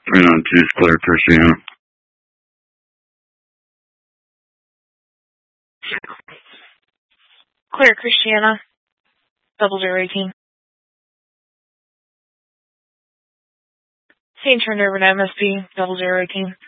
392 Claire Christiana. Claire Christiana, 0018. Scene turned over to MSP, 0018.